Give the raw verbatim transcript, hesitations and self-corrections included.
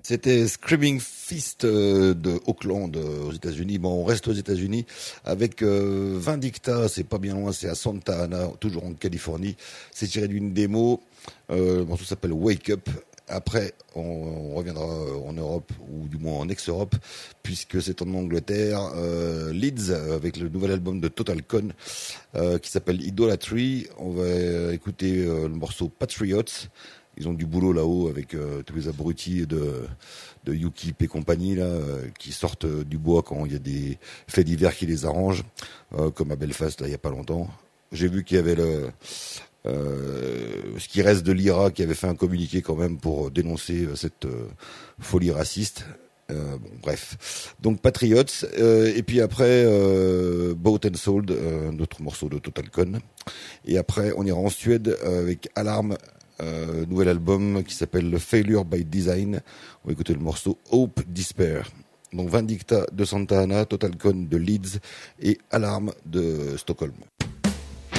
C'était Screaming Fist euh, de Oakland euh, aux États-Unis. Bon, on reste aux États-Unis avec euh, Vindicta, c'est pas bien loin, c'est à Santa Ana, toujours en Californie. C'est tiré d'une démo. Euh, le morceau s'appelle Wake Up. Après, on, on reviendra en Europe, ou du moins en ex-Europe, puisque c'est en Angleterre. Euh, Leeds, avec le nouvel album de Total Con, euh, qui s'appelle Idolatry. On va écouter euh, le morceau Patriots. Ils ont du boulot là-haut avec euh, tous les abrutis de, de UKIP et compagnie là, euh, qui sortent euh, du bois quand il y a des faits divers qui les arrangent, euh, comme à Belfast là, il y a pas longtemps. J'ai vu qu'il y avait le euh, ce qui reste de l'I R A qui avait fait un communiqué quand même pour dénoncer euh, cette euh, folie raciste. Euh, bon, bref. Donc Patriots, euh, et puis après euh, Bought and Sold, euh, notre morceau de Total Con. Et après on ira en Suède euh, avec Alarm. Euh, nouvel album qui s'appelle Failure by Design. On va écouter le morceau Hope Despair. Donc Vindicta de Santa Ana, Total Con de Leeds et Alarm de Stockholm.